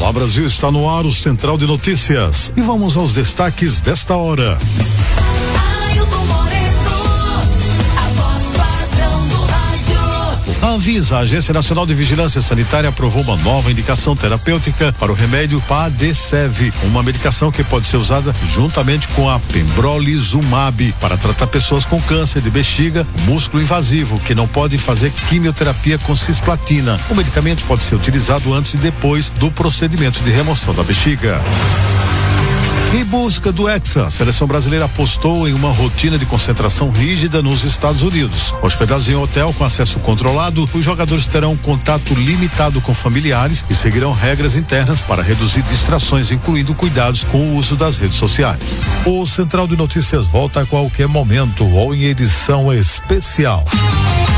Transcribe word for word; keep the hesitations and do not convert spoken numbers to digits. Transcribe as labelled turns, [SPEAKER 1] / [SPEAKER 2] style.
[SPEAKER 1] Olá, Brasil, está no ar o Central de Notícias. E vamos aos destaques desta hora. A Anvisa, a Agência Nacional de Vigilância Sanitária, aprovou uma nova indicação terapêutica para o remédio Padecev, uma medicação que pode ser usada juntamente com a pembrolizumab para tratar pessoas com câncer de bexiga, músculo invasivo, que não podem fazer quimioterapia com cisplatina. O medicamento pode ser utilizado antes e depois do procedimento de remoção da bexiga. Em busca do Hexa, a seleção brasileira apostou em uma rotina de concentração rígida nos Estados Unidos. Hospedados em um hotel com acesso controlado, os jogadores terão contato limitado com familiares e seguirão regras internas para reduzir distrações, incluindo cuidados com o uso das redes sociais. O Central de Notícias volta a qualquer momento ou em edição especial.